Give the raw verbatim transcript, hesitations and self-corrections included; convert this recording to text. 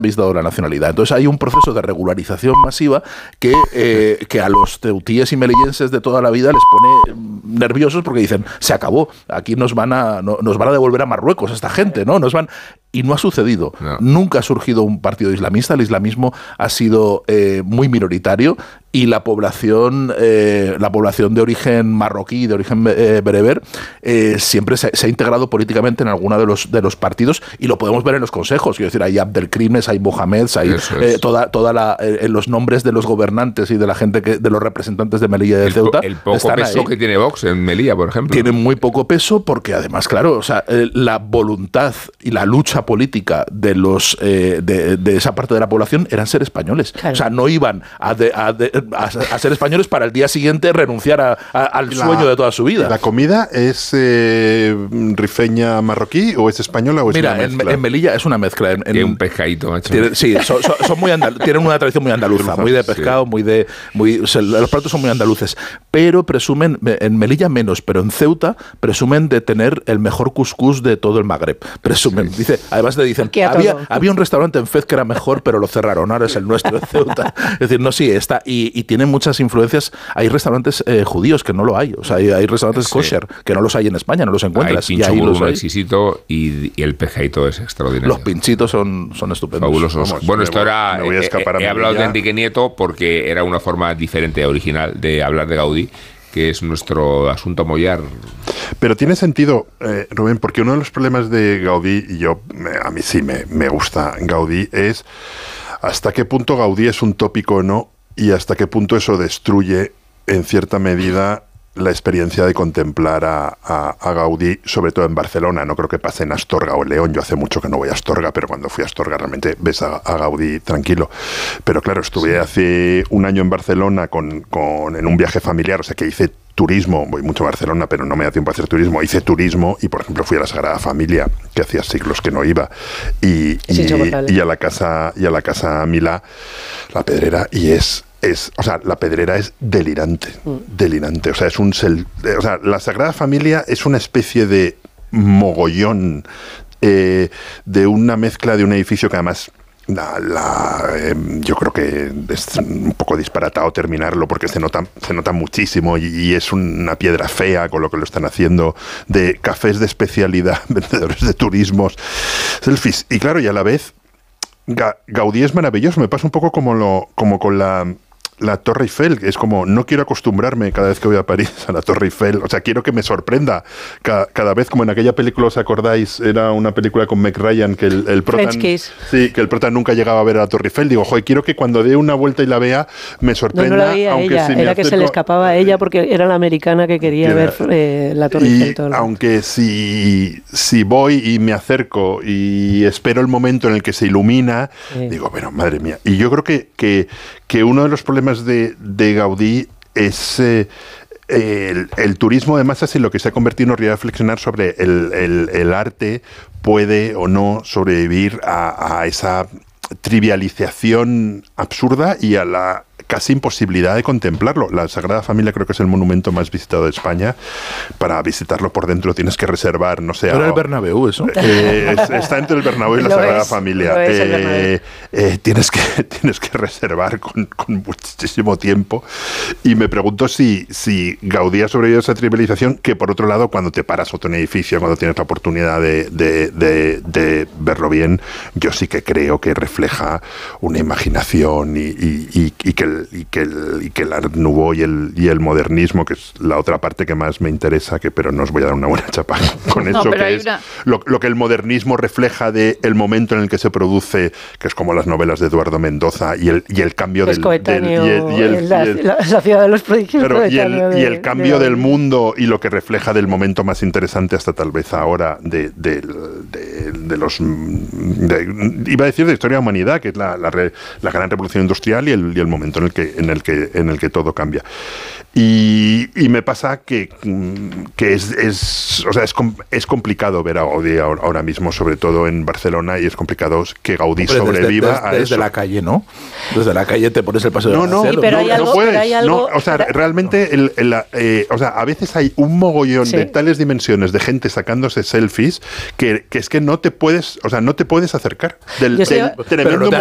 habéis dado la nacionalidad. Entonces hay un proceso de regularización masiva que, eh, que a los ceutíes y melillenses de toda la vida les pone nerviosos porque dicen, se acabó, aquí nos van a, no, nos van a devolver a Marruecos esta gente, ¿no? Nos van... Y no ha sucedido. No. Nunca ha surgido un partido islamista. El islamismo ha sido eh, muy minoritario y la población, eh, la población de origen marroquí, de origen eh, bereber, eh, siempre se, se ha integrado políticamente en alguno de los de los partidos y lo podemos ver en los consejos. Quiero decir, hay Abdelkrimes, hay Mohameds, hay eh, toda toda la eh, los nombres de los gobernantes y de la gente que de los representantes de Melilla y de Ceuta. El, el poco peso ahí. Que tiene Vox en Melilla, por ejemplo. Tiene muy poco peso porque además, claro, o sea, eh, la voluntad y la lucha política de los eh, de, de esa parte de la población eran ser españoles. Claro. O sea, no iban a, de, a, de, a, a ser españoles para el día siguiente renunciar a, a, al la, sueño de toda su vida. ¿La comida es eh, rifeña marroquí o es española o es Mira, una mezcla? En, en Melilla es una mezcla. En, en un pescadito, macho. Tiene, sí, son, son, son muy andal, tienen una tradición muy andaluza, muy de pescado, sí. muy de... Muy, o sea, los platos son muy andaluces. Pero presumen, en Melilla menos, pero en Ceuta presumen de tener el mejor cuscús de todo el Magreb. Presumen. Sí. Dice, además te dicen, había, había un restaurante en Fez que era mejor, pero lo cerraron. Ahora es el nuestro en Ceuta. Es decir, no, sí, está. Y, y tiene muchas influencias. Hay restaurantes eh, judíos que no lo hay. O sea, hay, hay restaurantes sí. kosher que no los hay en España, no los encuentras. Hay pincho burro exquisito y, y el pescadito es extraordinario. Los pinchitos son, son estupendos. Fabulosos. Vamos, bueno, esto era... Me voy a escapar eh, a he hablado de Enrique Nieto porque era una forma diferente, original, de hablar de Gaudí, que es nuestro asunto mollar. Pero tiene sentido, eh, Rubén, porque uno de los problemas de Gaudí, y yo a mí sí me, me gusta Gaudí, es hasta qué punto Gaudí es un tópico o no, y hasta qué punto eso destruye, en cierta medida, la experiencia de contemplar a, a, a Gaudí, sobre todo en Barcelona. No creo que pase en Astorga o León. Yo hace mucho que no voy a Astorga, pero cuando fui a Astorga realmente ves a, a Gaudí tranquilo. Pero claro, estuve sí. hace un año en Barcelona con, con, en un viaje familiar, o sea que hice turismo, voy mucho a Barcelona, pero no me da tiempo a hacer turismo. Hice turismo y, por ejemplo, fui a la Sagrada Familia, que hacía siglos que no iba, y, y, y a la casa y a la casa Milá, la Pedrera, y es Es, o sea, la Pedrera es delirante, mm. delirante. O sea, es un, o sea, la Sagrada Familia es una especie de mogollón eh, de una mezcla de un edificio que además la, la, eh, yo creo que es un poco disparatado terminarlo porque se nota, se nota muchísimo y, y es una piedra fea con lo que lo están haciendo, de cafés de especialidad, vendedores de turismos, selfies. Y claro, y a la vez Ga- Gaudí es maravilloso. Me pasa un poco como, lo, como con la... la Torre Eiffel, que es como, no quiero acostumbrarme cada vez que voy a París a la Torre Eiffel, o sea, quiero que me sorprenda cada, cada vez, como en aquella película, ¿os acordáis? Era una película con Meg Ryan, que el, el prota sí, que el prota nunca llegaba a ver a la Torre Eiffel. Digo, joder, quiero que cuando dé una vuelta y la vea, me sorprenda. No, no la veía aunque ella, si era acerco, que se le escapaba a ella porque era la americana que quería que ver eh, la Torre Eiffel. Todo aunque si, si voy y me acerco y espero el momento en el que se ilumina, sí. digo, bueno, madre mía. Y yo creo que, que, que uno de los problemas De, de Gaudí es eh, el, el turismo de masas y lo que se ha convertido en realidad reflexionar sobre el, el, el arte puede o no sobrevivir a, a esa trivialización absurda y a la casi imposibilidad de contemplarlo. La Sagrada Familia creo que es el monumento más visitado de España. Para visitarlo por dentro tienes que reservar, no sé... ¿Pero el Bernabéu eso? Eh, es, está entre el Bernabéu y la Sagrada es, Familia. Eh, eh, tienes, que, tienes que reservar con, con muchísimo tiempo. Y me pregunto si, si Gaudí ha sobrevivido a esa trivialización, que por otro lado, cuando te paras a un edificio, cuando tienes la oportunidad de, de, de, de verlo bien, yo sí que creo que refleja una imaginación y, y, y, y que el y que el, y que el Art Nouveau y el, y el modernismo, que es la otra parte que más me interesa, que pero no os voy a dar una buena chapa con eso, no, que es una... lo, lo que el modernismo refleja de el momento en el que se produce, que es como las novelas de Eduardo Mendoza y el, y el cambio del, del y el, y el, la, y el, la, la ciudad de los prodigios, claro, y, el, de, y el cambio de, del mundo y lo que refleja del momento más interesante hasta tal vez ahora de, de, de, de los de, iba a decir de historia de la humanidad, que es la, la, la gran revolución industrial y el, y el momento en el que, en el que, en el que todo cambia. Y, y me pasa que, que es, es, o sea, es, es complicado ver a Gaudí ahora mismo, sobre todo en Barcelona, y es complicado que Gaudí Hombre, sobreviva desde, desde, a desde eso. Desde la calle, ¿no? Desde la calle te pones el paseo no, de no, la sí, pero no, hay algo, no puedes. Pero hay algo, no, o sea, pero, realmente, el, el, eh, o sea, a veces hay un mogollón sí. de tales dimensiones de gente sacándose selfies que, que es que no te puedes, o sea, no te puedes acercar del, del tremendo